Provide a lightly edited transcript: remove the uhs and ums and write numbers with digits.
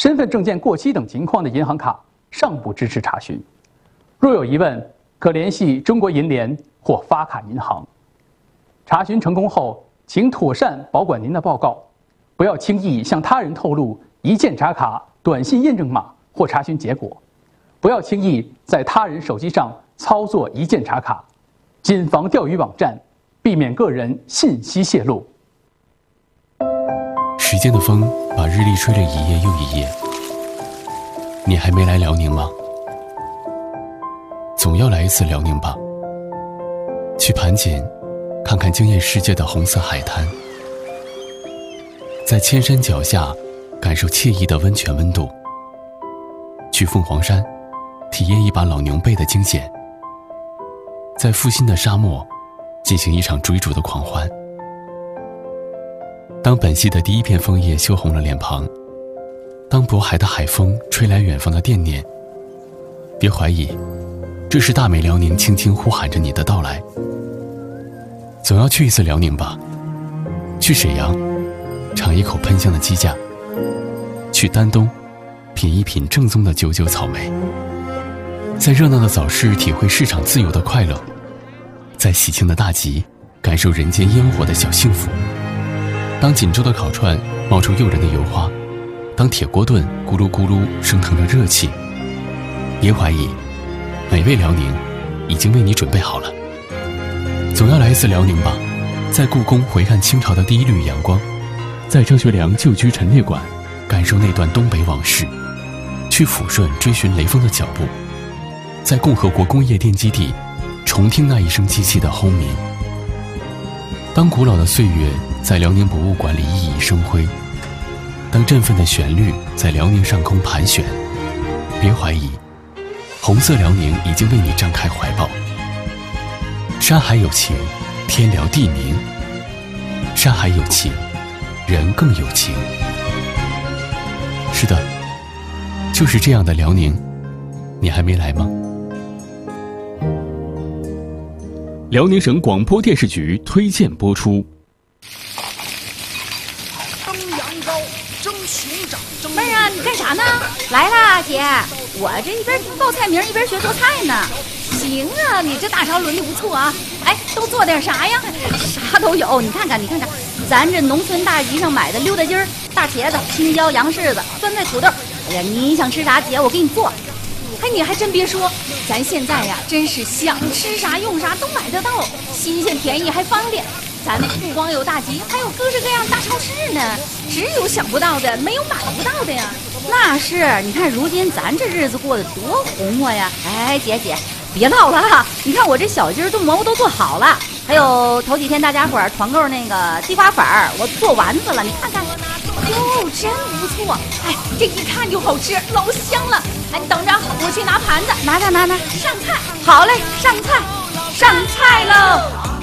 身份证件过期等情况的银行卡尚不支持查询。若有疑问，可联系中国银联或发卡银行。查询成功后，请妥善保管您的报告，不要轻易向他人透露一键查卡短信验证码或查询结果，不要轻易在他人手机上操作一键查卡，谨防钓鱼网站，避免个人信息泄露。 时间的风把日历吹了一夜又一夜，你还没来辽宁吗？总要来一次辽宁吧，去盘锦看看惊艳世界的红色海滩，在千山脚下感受惬意的温泉温度，去凤凰山体验一把老牛背的惊险，在阜新的沙漠进行一场追逐的狂欢。当本溪的第一片枫叶羞红了脸庞，当渤海的海风吹来远方的惦念，别怀疑，这是大美辽宁轻轻呼喊着你的到来。总要去一次辽宁吧，去沈阳尝一口喷香的鸡架，去丹东品一品正宗的九九草莓，在热闹的早市体会市场自由的快乐，在喜庆的大集感受人间烟火的小幸福。当锦州的烤串冒出诱人的油花，当铁锅炖咕噜咕噜升腾着热气，别怀疑，美味辽宁已经为你准备好了。总要来一次辽宁吧，在故宫回看清朝的第一缕阳光，在张学良旧居陈列馆感受那段东北往事，去抚顺追寻雷锋的脚步，在共和国工业电基地重听那一声机器的轰鸣。当古老的岁月在辽宁博物馆里熠熠生辉，当振奋的旋律在辽宁上空盘旋，别怀疑，红色辽宁已经为你张开怀抱。山海有情，天辽地宁；山海有情，人更有情。是的，就是这样的辽宁，你还没来吗？辽宁省广播电视局推荐播出。 蒸羊羔，蒸熊掌，蒸…… 妹儿啊，你干啥呢？来啦，姐，我这一边听报菜名，一边学做菜呢。行啊，你这大勺轮的不错啊！哎，都做点啥呀？啥都有，你看看，咱这农村大集上买的溜达鸡儿、大茄子、青椒、洋柿子、酸菜、土豆。哎呀，你想吃啥，姐我给你做。哎，你还真别说，咱现在呀，真是想吃啥用啥都买得到，新鲜便宜还方便。咱不光有大集，还有各式各样大超市呢，只有想不到的，没有买不到的呀。那是，你看如今咱这日子过得多红火呀！哎，姐，别唠了哈，你看我这小鸡儿炖蘑菇都做好了，还有头几天大家伙儿团购那个地瓜粉儿，我做丸子了，你看看，哟，真不错！哎，这一看就好吃，老香了。哎，你等着，我去拿盘子，拿，上菜。好嘞，上菜喽！